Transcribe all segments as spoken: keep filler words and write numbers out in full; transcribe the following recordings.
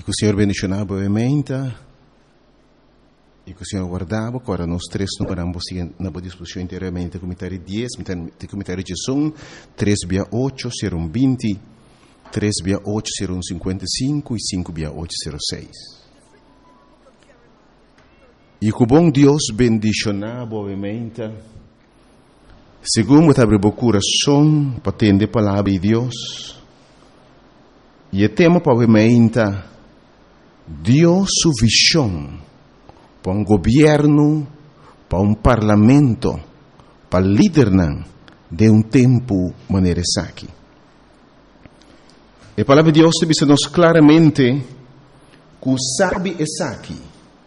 que o Senhor bendicionava brevemente e que o Senhor guardava. Agora nós três não paramos na discussão inteiramente. Comentário dez, comentário de som, três via oito, serão vinte, três via oito, serão cinquenta e cinco e cinco via oito, serão seis. E que o bom Deus bendicionava brevemente, segundo abre o coração para atender a palavra de Deus. E o tema brevemente, Deus sua visão para um governo, para um parlamento, para liderar de um tempo maneira aqui. A palavra de Deus diz-nos claramente que o sabe é aqui,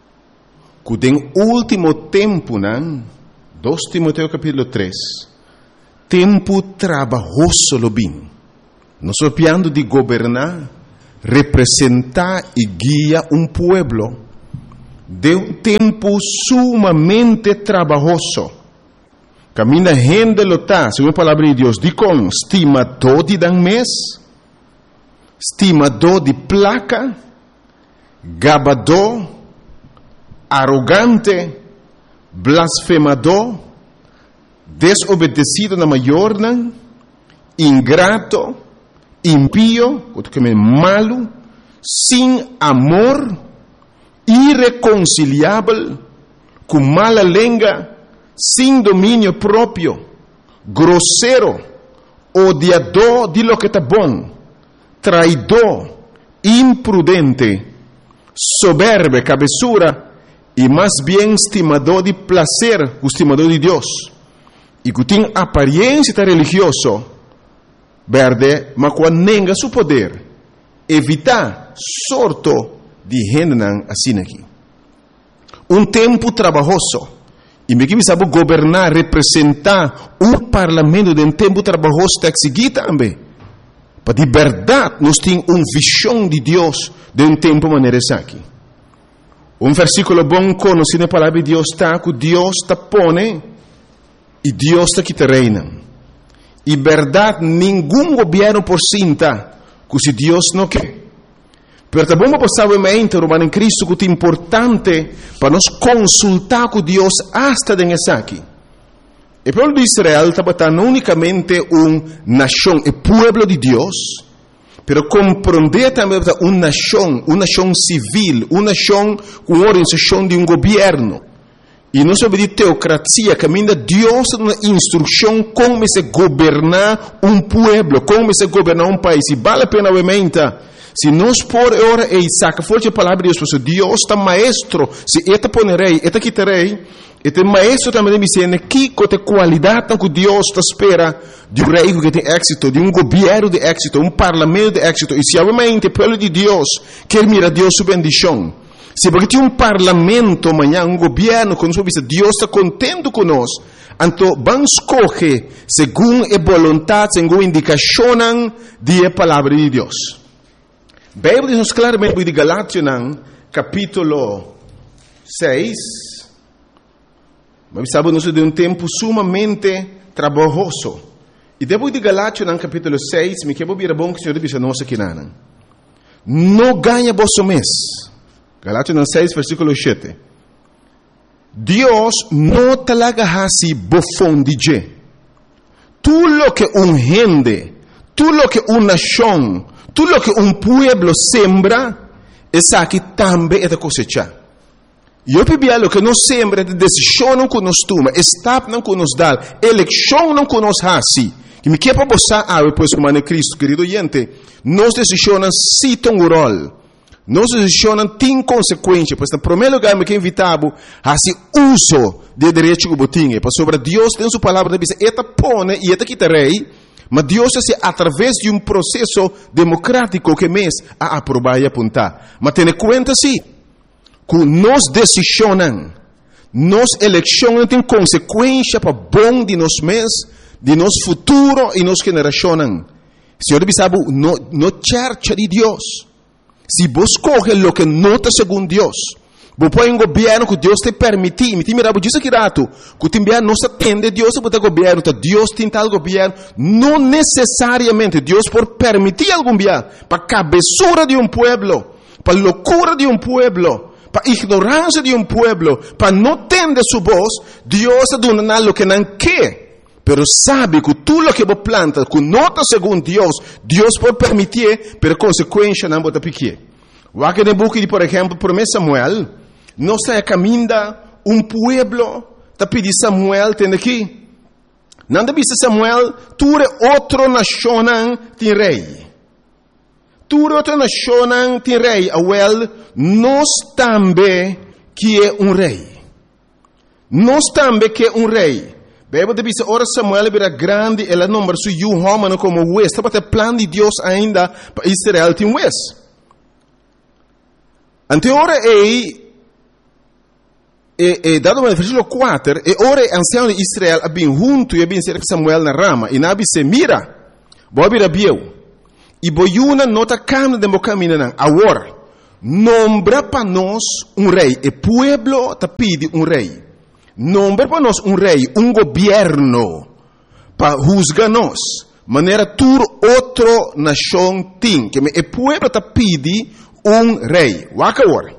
que no último tempo, dois Timoteo capítulo três, tempo trabalhoso lo bem. Nós estamos falando de governar, representar e guiar um pueblo de um tempo sumamente trabalhoso. Camina gente lota, segundo a palavra de Deus, de com estimador de dan mês, estimador de placa, gabador, arrogante, blasfemador, desobedecido na maior, ingrato, impío, malo, sem amor, irreconciliável, com mala língua, sem domínio próprio, grosseiro, odiador de lo que está bom, traidor, imprudente, soberbo, cabeçura, e mais bem estimador de prazer, estimador de Deus, e que tem aparência religiosa, verde, mas com nenga seu poder, evitar sorto de gente assim aqui. Um tempo trabalhoso. E me que sabe governar, representar um parlamento de um tempo trabalhoso tem que seguir também. Para de verdade nós temos uma visão de Deus de um tempo maneira aqui. Um versículo bom conhecido na palavra de Deus está que Deus está pone e Deus está que te reina. E verdade, nenhum governo por cinta que se Deus não quer. Pero também vamos passar o momento romano em Cristo que é importante para nós consultar com Deus hasta nessa aqui. O povo de Israel estava não unicamente uma nação, o povo de Deus, pero compreender também uma nação, uma nação civil, uma nação com organização de um governo. E não sobre de teocracia, caminha Deus uma instrução como se governar um povo, como se governar um país. E vale a pena obviamente. Se nós por hora e saca forte a palavra de Deus, Deus está maestro, se eta ponerei, eta quitarei, eta maestro também me ensina que com a qualidade que Deus está espera de um rei que tem êxito, de um governo de êxito, um parlamento de êxito. E se realmente o povo de Deus quer mirar Deus sua bendição, se porque tem um parlamento amanhã, um governo, quando Deus está contente conosco, então vamos escolher segundo a vontade, segundo a indicação da palavra de Deus. A Bíblia diz claramente de Galátias, capítulo seis, mas sabemos de um tempo sumamente trabalhoso. E depois de Galátias, capítulo seis, me quero vir a bom que o Senhor diz a nós aqui, não ganha vosso mês. Galátias seis, versículo sete. Deus não talaga hasi bofão de je. Tudo lo que um gente, tudo lo que uma nação, tudo lo que um pueblo sembra, essa aqui também é da cosecha. E eu pedi lo que nós sembra, de decisão não que nós toma, estado não que nós dá, eleição não que nós hasi. Que me quer para você, ah, depois do mano Cristo, querido gente, nós decisões se tem um rol. Nós decisões têm consequência, pois no primeiro lugar me quer invitar a se uso de direito que botinha, para sobre Deus tem sua palavra, diz, eta pone e eta quitarei. Mas Deus é através de um processo democrático que mês a aprovar e apontar. Mas tenha conta sim, que nós decisões, nós eleições têm consequência para bom de nós mês, de nosso futuro e nossa geração. Senhor sabe, no, no church de Deus, se vos coge lo que nota segundo Deus, vos põe um governo que Deus te permite, me te mirava disso aqui rato, que te enviar não se atende Deus para o governo, Deus tem tal governo, não necessariamente Deus por permitir algum governo, para a cabeçura de um pueblo, para locura de un pueblo, para ignorancia de un pueblo, para no tener su voz, Dios está dando lo que no quiere. Pero sabe que tú lo que vos plantas, que nota según Dios, Dios puede permitir, pero consecuencia no te pique. Aqui no book de, por exemplo, por Samuel, não está caminhando um pueblo, está pedindo Samuel, tem aqui. Não deve ser Samuel, tu é outro nação, tem rei. Tu é outra nação, tem rei. Awel, nós também que é um rei. Nós também que é um rei. Bíblia deve ser, ora Samuel era grande, ela número su Yuhomano como West. Está para o plano de Deus ainda para Israel, tem West. Ante ora é, é, é dado no versículo quatro, e ora é ancião de Israel, a bem junto e a bem ser Samuel na rama, e nabi se mira, boa bira bieu, e boiuna nota caminho de mo caminho nan, agora, nombra para nós um rei, e pueblo te pede um rei, nombra para nós um rei, um governo, para juzgar nós, maneira tur outro nação tem, que o pueblo te pede um rei. Waka agora.